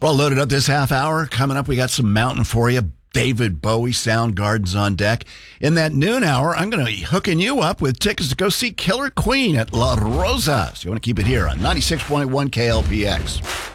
Well, loaded up this half hour. Coming up, we got some mountain for you. David Bowie, Soundgarden's on deck. In that noon hour, I'm going to be hooking you up with tickets to go see Killer Queen at La Rosa. So you want to keep it here on 96.1 KLPX.